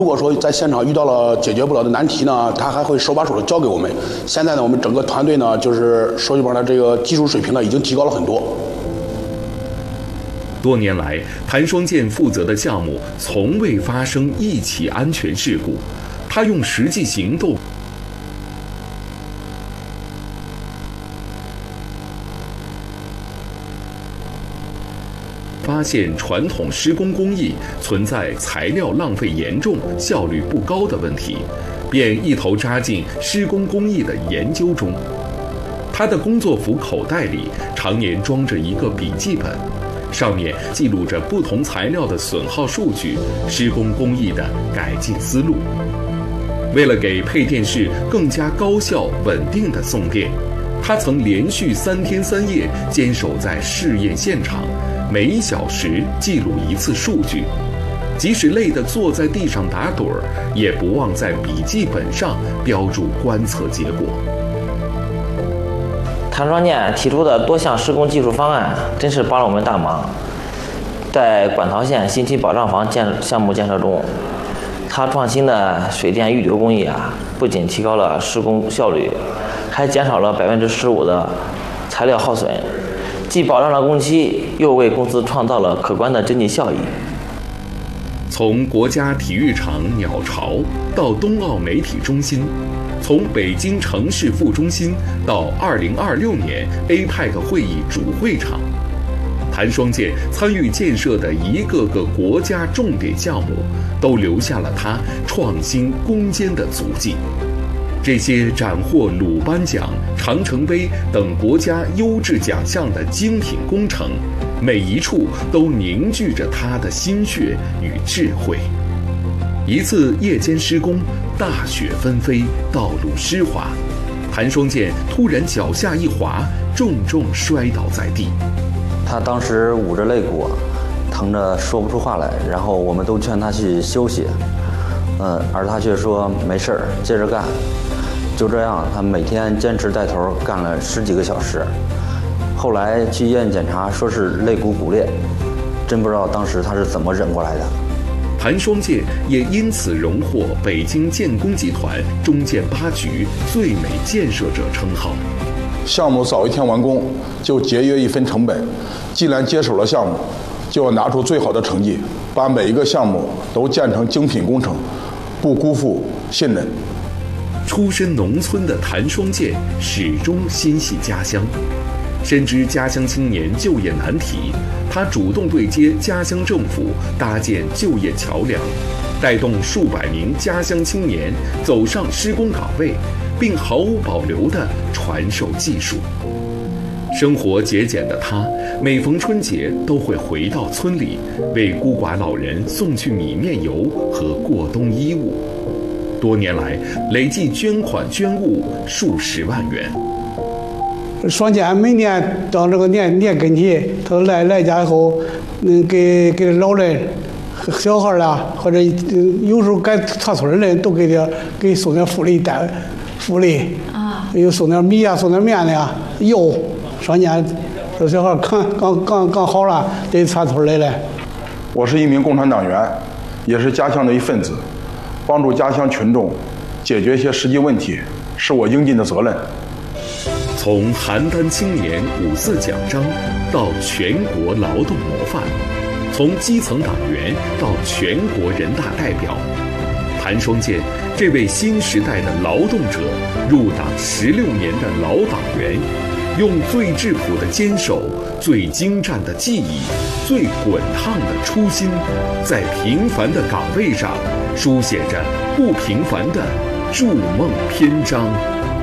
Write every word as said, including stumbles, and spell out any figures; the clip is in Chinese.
如果说在现场遇到了解决不了的难题呢，他还会手把手的教给我们。现在呢，我们整个团队呢，就是手机本的这个技术水平呢，已经提高了很多。 多年来，谭双健负责的项目从未发生一起安全事故。他用实际行动发现传统施工工艺存在材料浪费严重、效率不高的问题，便一头扎进施工工艺的研究中。他的工作服口袋里常年装着一个笔记本，上面记录着不同材料的损耗数据、施工工艺的改进思路。为了给配电室更加高效稳定的送电，他曾连续三天三夜坚守在试验现场，每一小时记录一次数据，即使累得坐在地上打盹儿，也不忘在笔记本上标注观测结果。 谭双健提出的多项施工技术方案真是帮了我们大忙。在管陶县新区保障房建项目建设中，他创新的水电预留工艺啊，不仅提高了施工效率，还减少了百分之十五的材料耗损，既保障了工期，又为公司创造了可观的经济效益。 从国家体育场鸟巢到冬奥媒体中心，从北京城市副中心到二零二六年 A P E C 会议主会场，谭双健参与建设的一个个国家重点项目，都留下了他创新攻坚的足迹。这些斩获鲁班奖、长城杯等国家优质奖项的精品工程，每一处都凝聚着他的心血与智慧。一次夜间施工，大雪纷飞，道路湿滑，谭双健突然脚下一滑，重重摔倒在地。 他当时捂着肋骨，疼着说不出话来，然后我们都劝他去休息，嗯，而他却说没事儿，接着干。就这样，他每天坚持带头干了十几个小时。后来去医院检查，说是肋骨骨裂，真不知道当时他是怎么忍过来的。 谭双健也因此荣获北京建工集团中建八局最美建设者称号。 项目早一天完工，就节约一分成本。既然接手了项目，就要拿出最好的成绩，把每一个项目都建成精品工程，不辜负信任。 出身农村的谭双健始终心系家乡，深知家乡青年就业难题，他主动对接家乡政府，搭建就业桥梁，带动数百名家乡青年走上施工岗位，并毫无保留地传授技术。生活节俭的他，每逢春节都会回到村里，为孤寡老人送去米面油和过冬衣物。多年来，累计捐款捐物数十万元。 双健每年到这个年年跟前，他来来家以后，嗯，给给老人、小孩啦，或者有时候该串村的人都给点给送点福利单，福利啊，有送点米啊，送点面的呀，油。双健这小孩看刚刚刚好了，得串村来了。 我是一名共产党员，也是家乡的一份子。帮助家乡群众解决一些实际问题，是我应尽的责任。 从邯郸青年五四奖章到全国劳动模范，从基层党员到全国人大代表，谭双健这位新时代的劳动者，入党十六年的老党员，用最质朴的坚守、最精湛的技艺、最滚烫的初心，在平凡的岗位上书写着不平凡的筑梦篇章。